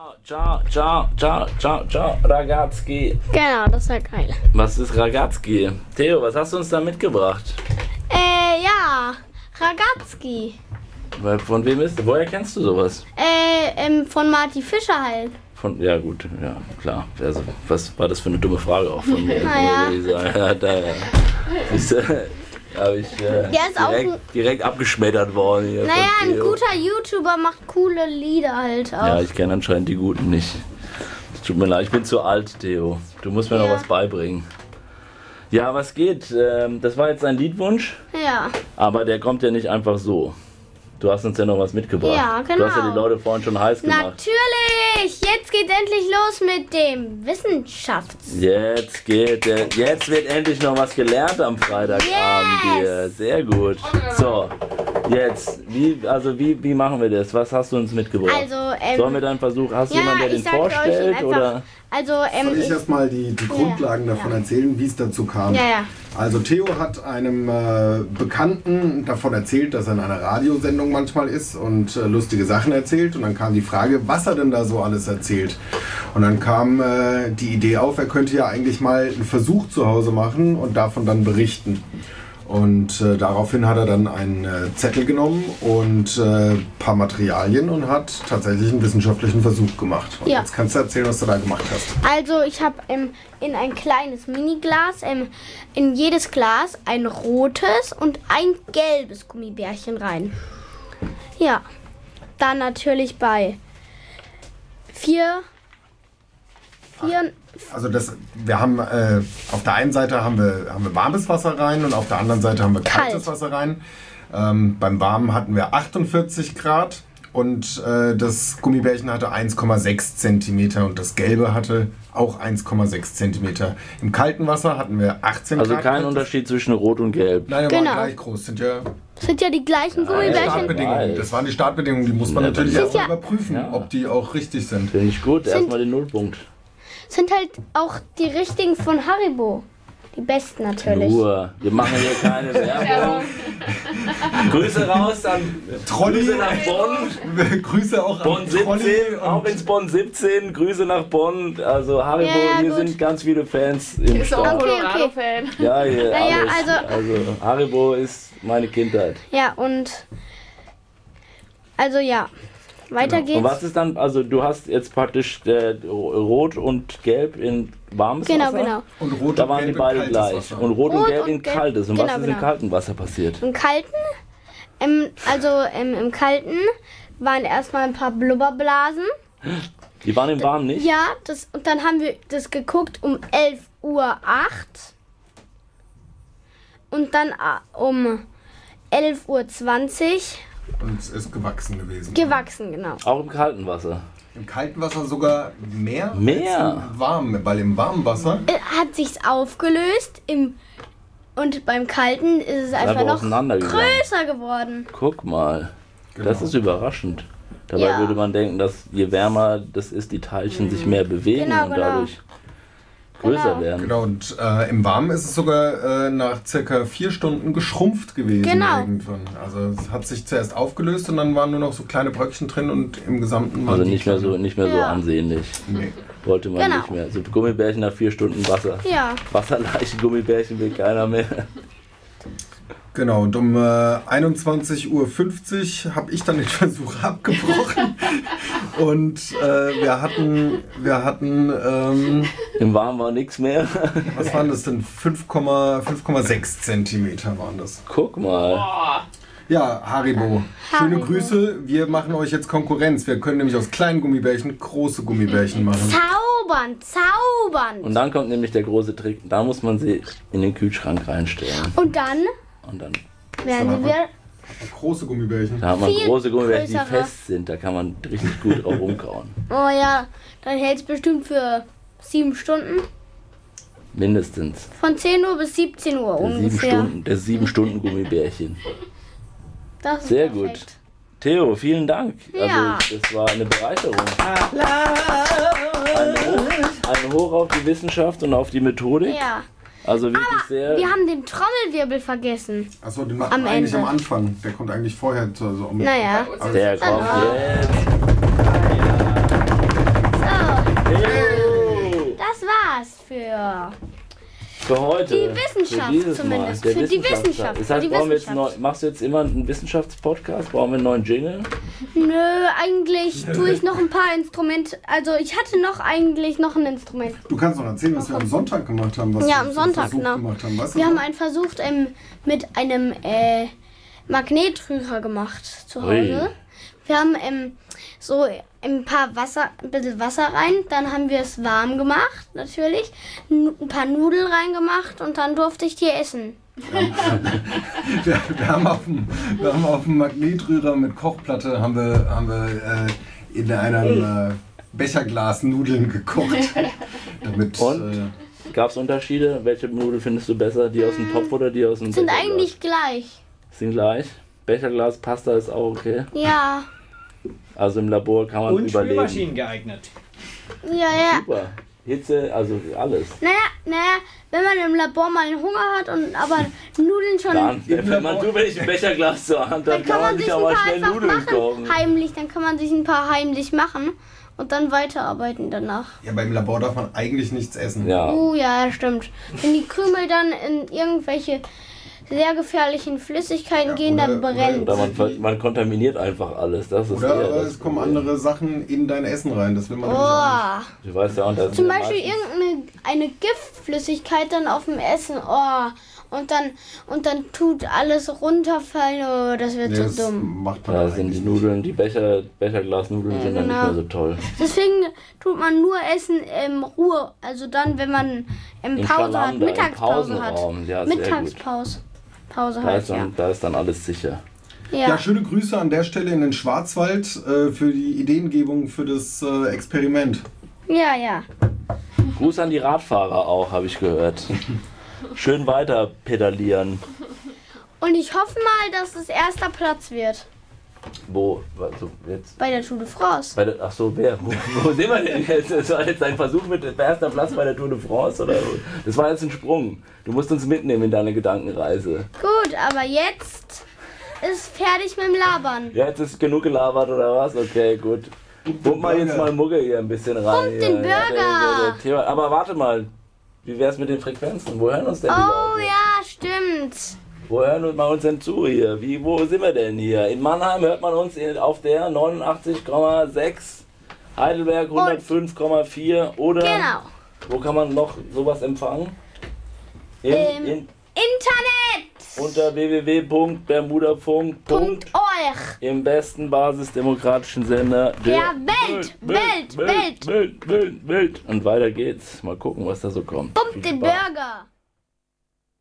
Ciao, Ragazzi. Genau, das war geil. Was ist Ragazzi? Theo, was hast du uns da mitgebracht? Ja, Ragazzi. Von wem ist? Woher kennst du sowas? Von Marty Fischer halt. Ja gut, ja klar. Also, was war das für eine dumme Frage auch von mir? Naja. Habe ich direkt abgeschmettert worden hier. Naja, ein guter YouTuber macht coole Lieder halt auch. Ja, ich kenne anscheinend die guten nicht. Es tut mir leid, ich bin zu alt, Theo. Du musst mir noch was beibringen. Ja, was geht? Das war jetzt ein Liedwunsch. Ja. Aber der kommt ja nicht einfach so. Du hast uns ja noch was mitgebracht. Ja, genau. Du hast ja die Leute vorhin schon heiß gemacht. Natürlich! Jetzt geht's endlich los mit dem Wissenschafts... Jetzt wird endlich noch was gelernt am Freitagabend hier. Sehr gut. So, jetzt, wie machen wir das? Was hast du uns mitgebracht? Also, sollen wir dann versuchen, hast du jemanden, der den vorstellt? Oder? Also, soll ich erstmal die Grundlagen davon erzählen, wie es dazu kam? Ja. Also Theo hat einem Bekannten davon erzählt, dass er in einer Radiosendung manchmal ist und lustige Sachen erzählt. Und dann kam die Frage, was er denn da so alles erzählt. Und dann kam die Idee auf, er könnte ja eigentlich mal einen Versuch zu Hause machen und davon dann berichten. Und daraufhin hat er dann einen Zettel genommen und ein paar Materialien und hat tatsächlich einen wissenschaftlichen Versuch gemacht. Und jetzt kannst du erzählen, was du da gemacht hast. Also ich habe in ein kleines Miniglas, in jedes Glas ein rotes und ein gelbes Gummibärchen rein. Ja, dann natürlich bei vier. Also wir haben auf der einen Seite haben wir warmes Wasser rein und auf der anderen Seite haben wir kaltes Wasser rein. Beim warmen hatten wir 48 Grad und das Gummibärchen hatte 1,6 cm und das gelbe hatte auch 1,6 cm. Im kalten Wasser hatten wir 18 Grad. Also kein Unterschied zwischen Rot und Gelb. Nein, die waren gleich groß. Sind ja die gleichen Gummibärchen. Das waren die Startbedingungen, die muss man natürlich auch überprüfen, ob die auch richtig sind. Finde ich gut, erstmal den Nullpunkt. Sind halt auch die richtigen von Haribo. Die besten natürlich. Nur, wir machen hier keine Werbung. Grüße raus an Grüße nach Bonn. Grüße auch Bonn 17, auch ins Bonn 17. Grüße nach Bonn. Also Haribo, hier sind ganz viele Fans im Start. Okay. Ja, hier, also Haribo ist meine Kindheit. Ja, und weiter geht's. Und was ist dann, also du hast jetzt praktisch Rot und Gelb in warmes Wasser? Genau. Und Rot da und waren Gelb die beide in gleich. Wasser. Und Rot und Gelb in kaltes. Und was ist genau. im kalten Wasser passiert? Im kalten, im kalten waren erstmal ein paar Blubberblasen. Die waren im warmen nicht? Ja, und dann haben wir das geguckt um 11:08 Uhr. Und dann um 11:20 Uhr. Und es ist gewachsen gewesen. Gewachsen, genau. Auch im kalten Wasser? Im kalten Wasser sogar mehr? Mehr? Als im warmen, weil im warmen Wasser Hat sich's aufgelöst und beim kalten ist es einfach noch größer geworden. Guck mal, das ist überraschend. Dabei würde man denken, dass je wärmer das ist, die Teilchen sich mehr bewegen und dadurch größer werden. Genau, und im Warmen ist es sogar nach circa 4 Stunden geschrumpft gewesen irgendwann. Also es hat sich zuerst aufgelöst und dann waren nur noch so kleine Bröckchen drin und im Gesamten waren nicht mehr so ansehnlich. Nee. Wollte man nicht mehr. So Gummibärchen nach 4 Stunden Wasser. Ja. Wasserleiche Gummibärchen will keiner mehr. Genau, und um 21:50 Uhr habe ich dann den Versuch abgebrochen und wir hatten im Warmen war nichts mehr. Was waren das denn? 5,6 Zentimeter waren das. Guck mal. Ja, Haribo. Schöne Grüße. Wir machen euch jetzt Konkurrenz. Wir können nämlich aus kleinen Gummibärchen große Gummibärchen machen. Zaubern. Und dann kommt nämlich der große Trick. Da muss man sie in den Kühlschrank reinstellen. Und dann werden wir große Gummibärchen. Da hat man große Gummibärchen, die fest sind. Da kann man richtig gut drauf rumkauen. Oh ja, dann hält es bestimmt für 7 Stunden. Mindestens. Von 10 Uhr bis 17 Uhr ungefähr. Der 7 Stunden Gummibärchen. Das ist sehr perfekt. Gut. Theo, vielen Dank. Ja. Also, das war eine Bereicherung. Ein Hoch auf die Wissenschaft und auf die Methodik. Ja. Also wirklich Aber wir haben den Trommelwirbel vergessen. Achso, den macht man eigentlich am Anfang. Der kommt eigentlich vorher. Naja. Der kommt jetzt. für Für heute. die Wissenschaft für dieses zumindest. Mal. Der Für die Wissenschaft. Das heißt, für die brauchen wir jetzt Wissenschaft. machst du jetzt immer einen Wissenschaftspodcast? Brauchen wir einen neuen Jingle? Nö, eigentlich tue ich noch ein paar Instrumente. Also ich hatte eigentlich noch ein Instrument. Du kannst noch erzählen, was wir am Sonntag gemacht haben. Was Ja, wir am für Sonntag, Versuch genau. gemacht haben. Weißt du Wir noch? haben einen Versuch mit einem Magnetrührer gemacht zu Hause. Ui. Wir haben so ein bisschen Wasser rein, dann haben wir es warm gemacht, natürlich, ein paar Nudeln reingemacht und dann durfte ich die essen. Wir haben auf dem Magnetrührer mit Kochplatte haben wir in einem Becherglas Nudeln gekocht. Damit, Und? Gab es Unterschiede? Welche Nudel findest du besser? Die aus dem Topf oder die aus dem Sind Becherglas? eigentlich gleich. Sind gleich. Becherglas, Pasta ist auch okay. Ja, Also im Labor kann man Und überleben. Spülmaschinen geeignet. ja. Super. Hitze, also alles. Naja, wenn man im Labor mal einen Hunger hat und aber Nudeln schon... Dann, wenn man zufällig ein Becherglas zur Hand hat, Dann kann man sich sich ein auch mal paar schnell einfach Nudeln machen, kochen. heimlich. Dann kann man sich ein paar heimlich machen und dann weiterarbeiten danach. ja, beim Labor darf man eigentlich nichts essen. Ja. Ja, stimmt. Wenn die Krümel dann in irgendwelche sehr gefährlichen Flüssigkeiten Ja, gehen, dann oder- brennt. Oder man kontaminiert einfach alles. Das ist Oder eher aber das es kommen Problem. andere Sachen in dein Essen rein. Das will man nämlich auch nicht. Oh. Du weißt ja auch, dass Zum Beispiel irgendeine Giftflüssigkeit dann auf dem Essen. Oh. Und dann tut alles runterfallen. Oh, das wird Nee, so das dumm. macht man Da sind die eigentlich nicht. Nudeln, die Becherglasnudeln sind dann nicht genau. mehr so toll. Deswegen tut man nur Essen im Ruhe. Also dann, wenn man Im Pause hat, Schalander, im Mittagspause hat. Pausenraum. Ja, sehr gut. Mittagspause. Pause Da halt, ist, dann, da ist dann alles sicher. ja. Ja, schöne Grüße an der Stelle in den Schwarzwald für die Ideengebung für das Experiment. Ja. Gruß an die Radfahrer auch, habe ich gehört. Schön weiter pedalieren. Und ich hoffe mal, dass es erster Platz wird Wo? Also jetzt? bei der Tour de France. Ach so, wer? Wo sind wir denn jetzt? Das war jetzt ein Versuch mit erster Platz bei der Tour de France? Oder? Das war jetzt ein Sprung. Du musst uns mitnehmen in deine Gedankenreise. Gut, aber jetzt ist fertig mit dem Labern. Ja, jetzt ist genug gelabert oder was? Okay, gut. Pump mal jetzt mal Mucke hier ein bisschen rein. Pump den Burger. Aber warte mal. Wie wär's mit den Frequenzen? Wo hören uns denn die Oh Leute? ja, stimmt. Wo hören wir uns denn zu hier? Wo sind wir denn hier? In Mannheim hört man uns auf der 89,6, Heidelberg 105,4 oder Genau. wo kann man noch sowas empfangen? Internet. Unter www.bermudafunk. Punkt euch. Im besten basisdemokratischen Sender Der Welt. Welt. Und weiter geht's. Mal gucken, was da so kommt. Pumpt Viel den Spaß. Burger.